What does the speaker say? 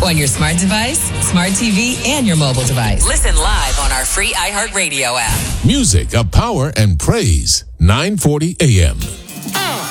On your smart device, smart TV, and your mobile device. Listen live on our free iHeartRadio app. Music of power and praise. 940 AM.